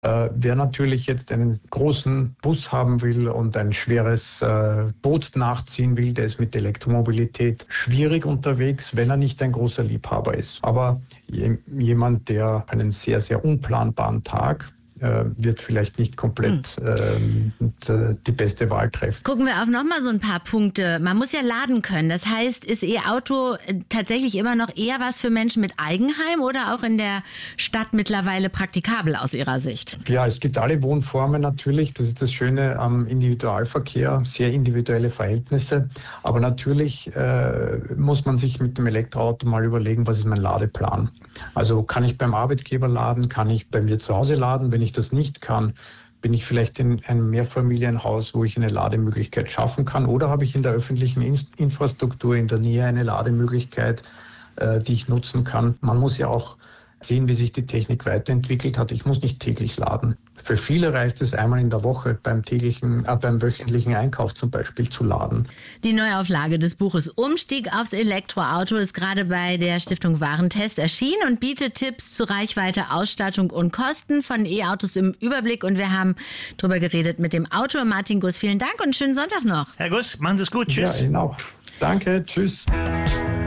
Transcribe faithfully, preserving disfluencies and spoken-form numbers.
Äh, wer natürlich jetzt einen großen Bus haben will und ein schweres äh, Boot nachziehen will, der ist mit Elektromobilität schwierig unterwegs, wenn er nicht ein großer Liebhaber ist. Aber je, jemand, der einen sehr, sehr unplanbaren Tag wird vielleicht nicht komplett ähm, die beste Wahl treffen. Gucken wir auf nochmal so ein paar Punkte. Man muss ja laden können. Das heißt, ist E-Auto tatsächlich immer noch eher was für Menschen mit Eigenheim oder auch in der Stadt mittlerweile praktikabel aus Ihrer Sicht? Ja, es gibt alle Wohnformen natürlich. Das ist das Schöne am Individualverkehr, sehr individuelle Verhältnisse. Aber natürlich äh, muss man sich mit dem Elektroauto mal überlegen, was ist mein Ladeplan? Also kann ich beim Arbeitgeber laden, kann ich bei mir zu Hause laden? Wenn ich das nicht kann, bin ich vielleicht in einem Mehrfamilienhaus, wo ich eine Lademöglichkeit schaffen kann, oder habe ich in der öffentlichen Infrastruktur in der Nähe eine Lademöglichkeit, äh, die ich nutzen kann. Man muss ja auch sehen, wie sich die Technik weiterentwickelt hat. Ich muss nicht täglich laden. Für viele reicht es einmal in der Woche beim täglichen, äh, beim wöchentlichen Einkauf zum Beispiel zu laden. Die Neuauflage des Buches Umstieg aufs Elektroauto ist gerade bei der Stiftung Warentest erschienen und bietet Tipps zu Reichweite, Ausstattung und Kosten von E-Autos im Überblick. Und wir haben darüber geredet mit dem Autor Martin Guss. Vielen Dank und schönen Sonntag noch. Herr Guss, machen Sie es gut. Tschüss. Ja, Ihnen auch. Danke, tschüss.